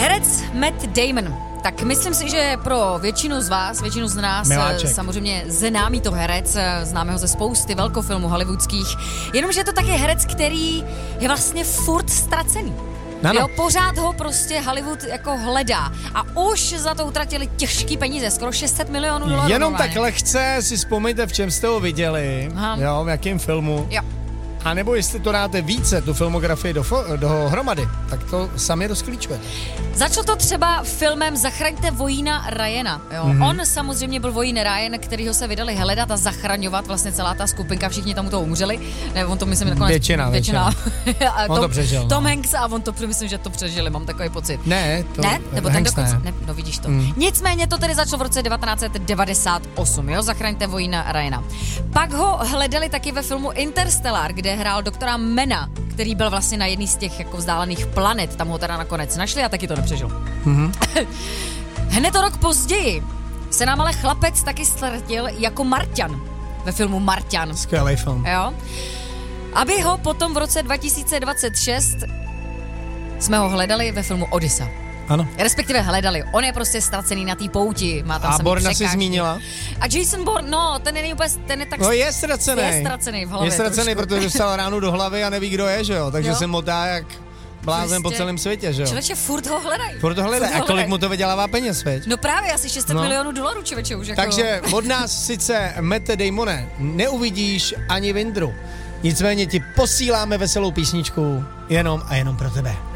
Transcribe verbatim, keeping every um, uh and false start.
Herec Matt Damon. Tak myslím si, že pro většinu z vás, většinu z nás, Miláček. samozřejmě známý to herec, známe ho ze spousty velkofilmů hollywoodských, jenomže je to taky herec, který je vlastně furt ztracený. Ano. Jo, pořád ho prostě Hollywood jako hledá a už za to utratili těžký peníze, skoro šest set milionů dolarů. Jenom normálně. tak lehce si vzpomeňte, v čem jste ho viděli, Aha. jo, v jakém filmu. Jo. A nebo jestli to dáte více, tu filmografii do fo- dohromady, tak to sami rozklíčujete. Začalo to třeba filmem Zachraňte vojína Ryana. Jo. Mm-hmm. On samozřejmě byl vojín Ryan, kterýho se vydali hledat a zachraňovat, vlastně celá ta skupinka, všichni tomu to umřeli. Ne, on to myslím nakonec... Většina, většina. a On Tom, to přežil, no. Tom Hanks a on to myslím, že to přežili, mám takový pocit. Ne, to... Ne? Nebo ten Hanks dokonce? ne. Ne, no vidíš to. Mm. Nicméně to tedy začalo v roce devatenáct set devadesát osm, jo, Zachraňte vojína Ryana. Pak ho hledali taky ve filmu Interstellar, kde hrál doktora Mena, který byl vlastně na jedný z těch jako vzdálených planet, tam ho teda nakonec našli a taky to nepřežil. Mm-hmm. Hned o rok později se nám ale chlapec taky ztratil jako Marťan ve filmu Marťan. Skvělý film. Jo? Aby ho potom v roce dva tisíce dvacet šest jsme ho hledali ve filmu Odyssea. Ano. Respektive hledali. On je prostě ztracený na té pouti. Má tam A samý Borna si překážky. zmínila? A Jason Bourne, no, ten není úplně, ten je tak... No je ztracený. Je ztracený v hlavě Je ztracený, trošku. protože dostal ránu do hlavy a neví, kdo je, že jo? Takže Jo. se motá jak blázen po celém světě, že jo? Člověče, furt ho hledají. Furt to hledá. A ho kolik hledají. mu to vydělává peněz, veď? No právě, asi šest set No. milionů dolarů, člověče, už jako... Takže od nás sice, Matte Damone, neuvidíš ani Vindru. Nicméně ti posíláme veselou písničku jenom a jenom pro tebe.